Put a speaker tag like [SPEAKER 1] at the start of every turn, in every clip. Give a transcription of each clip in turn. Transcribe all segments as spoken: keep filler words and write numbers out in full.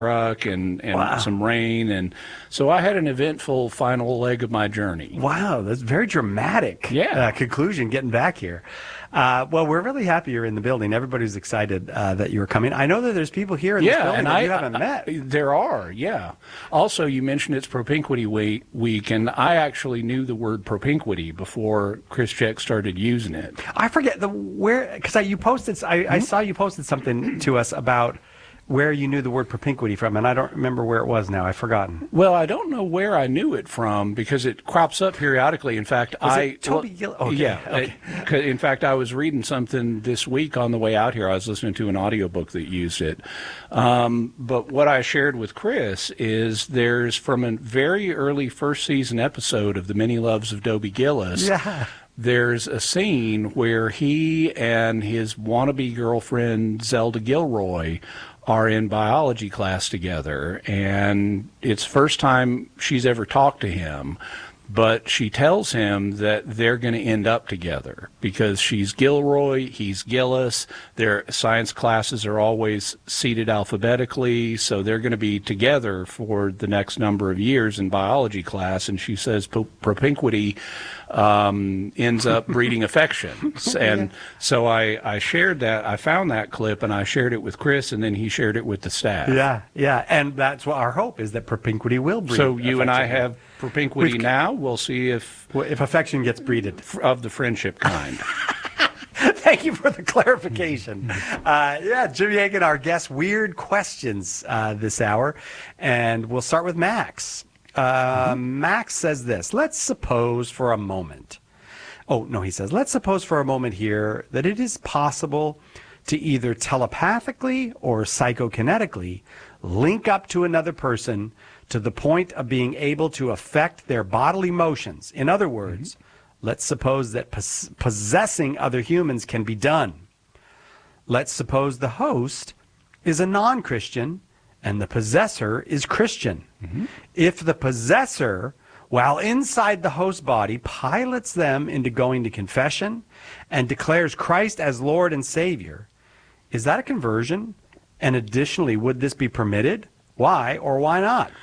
[SPEAKER 1] truck and, and
[SPEAKER 2] Wow.
[SPEAKER 1] some rain. And so I had an eventful final leg of my journey.
[SPEAKER 2] Wow, that's very dramatic.
[SPEAKER 1] Yeah.
[SPEAKER 2] Uh, conclusion, getting back here. Uh, well, we're really happy you're in the building. Everybody's excited uh, that you're coming. I know that there's people here in this
[SPEAKER 1] Yeah,
[SPEAKER 2] building
[SPEAKER 1] and
[SPEAKER 2] that
[SPEAKER 1] I,
[SPEAKER 2] you haven't
[SPEAKER 1] I-
[SPEAKER 2] met.
[SPEAKER 1] there are, yeah. Also, you mentioned it's Propinquity week, week, and I actually knew the word propinquity before Chris Check started using it.
[SPEAKER 2] I forget the where because I you posted. I, I saw you posted something to us about where you knew the word propinquity from, and I don't remember where it was now. I've forgotten.
[SPEAKER 1] Well, I don't know where I knew it from because it crops up periodically. In fact,
[SPEAKER 2] Was
[SPEAKER 1] I
[SPEAKER 2] it Toby
[SPEAKER 1] well,
[SPEAKER 2] Gill? Okay,
[SPEAKER 1] yeah.
[SPEAKER 2] okay.
[SPEAKER 1] uh, 'cause in fact, I was reading something this week on the way out here. I was listening to an audiobook that used it. Um, but what I shared with Chris is there's from a very early first season episode of The Many Loves of Dobie Gillis.
[SPEAKER 2] Yeah.
[SPEAKER 1] There's a scene where he and his wannabe girlfriend Zelda Gilroy are in biology class together, and it's first time she's ever talked to him, but she tells him that they're going to end up together because she's Gilroy, he's Gillis. Their science classes are always seated alphabetically, so they're going to be together for the next number of years in biology class. And she says pro- propinquity um, ends up breeding affection. And so I, I shared that. I found that clip, and I shared it with Chris, and then he shared it with the staff.
[SPEAKER 2] Yeah, yeah, and that's what our hope is, that propinquity will breed.
[SPEAKER 1] So you and I
[SPEAKER 2] affection.
[SPEAKER 1] have propinquity
[SPEAKER 2] We've-
[SPEAKER 1] now. We'll see if
[SPEAKER 2] Well, if affection gets breeded.
[SPEAKER 1] of the friendship kind.
[SPEAKER 2] Thank you for the clarification. Uh, yeah, Jim Yagan, our guest. Weird questions uh, this hour, and we'll start with Max. Uh, Max says this: let's suppose for a moment. Oh no, he says, let's suppose for a moment here that it is possible to either telepathically or psychokinetically link up to another person to the point of being able to affect their bodily motions. In other words, let's suppose that pos- possessing other humans can be done. Let's suppose the host is a non-Christian and the possessor is Christian. If the possessor, while inside the host body, pilots them into going to confession and declares Christ as Lord and Savior, is that a conversion? And additionally, would this be permitted? Why or why not?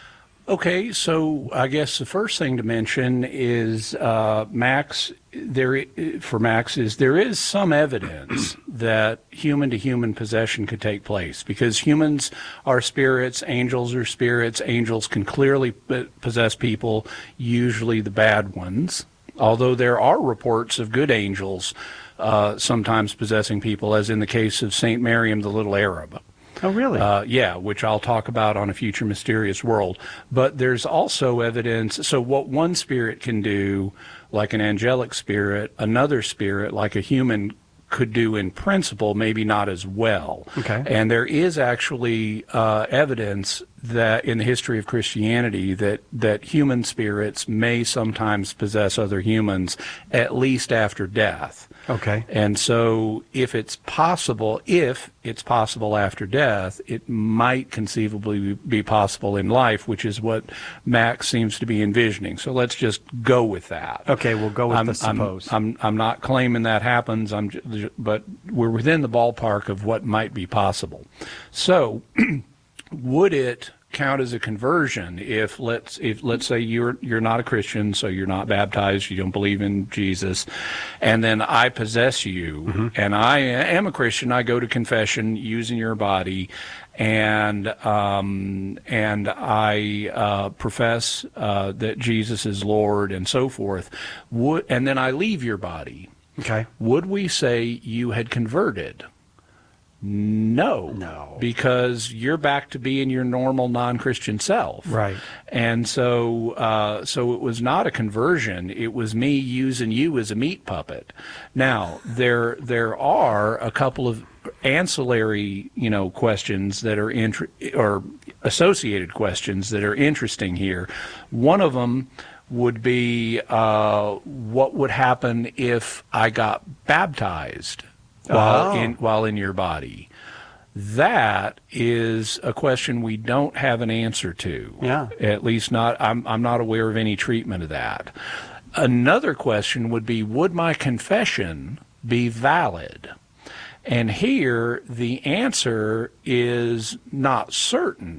[SPEAKER 1] Okay, so I guess the first thing to mention is uh, Max. There for Max is there is some evidence that human-to-human possession could take place because humans are spirits, angels are spirits. Angels can clearly p- possess people, usually the bad ones. Although there are reports of good angels uh, sometimes possessing people, as in the case of Saint Miriam, the little Arab.
[SPEAKER 2] Oh, really?
[SPEAKER 1] Uh, yeah, which I'll talk about on a future Mysterious World. But there's also evidence. So what one spirit can do, like an angelic spirit, another spirit, like a human, could do in principle, maybe not as well.
[SPEAKER 2] Okay.
[SPEAKER 1] And there is actually uh, evidence that in the history of Christianity that, that human spirits may sometimes possess other humans, at least after death.
[SPEAKER 2] Okay.
[SPEAKER 1] And so if it's possible, if it's possible after death, it might conceivably be possible in life, which is what Max seems to be envisioning. So let's just go with that.
[SPEAKER 2] Okay, we'll go with
[SPEAKER 1] I'm,
[SPEAKER 2] the suppose.
[SPEAKER 1] I'm, I'm, I'm not claiming that happens, I'm, j- but we're within the ballpark of what might be possible. So would it count as a conversion if let's if let's say you're you're not a Christian, so you're not baptized, you don't believe in Jesus, and then I possess you,
[SPEAKER 2] Mm-hmm.
[SPEAKER 1] and I am a Christian, I go to confession using your body, and um, and I uh, profess uh, that Jesus is Lord and so forth, would and then I leave your body.
[SPEAKER 2] Okay.
[SPEAKER 1] Would we say you had converted? No.
[SPEAKER 2] No.
[SPEAKER 1] Because you're back to being your normal non-Christian self.
[SPEAKER 2] Right.
[SPEAKER 1] And so uh, so it was not a conversion. It was me using you as a meat puppet. Now, there there are a couple of ancillary, you know, questions that are inter- or associated questions that are interesting here. One of them would be uh, what would happen if I got baptized while
[SPEAKER 2] Oh.
[SPEAKER 1] in while in your body. That is a question we don't have an answer to.
[SPEAKER 2] Yeah.
[SPEAKER 1] At least not I'm I'm not aware of any treatment of that. Another question would be, would my confession be valid? And here, the answer is not certain.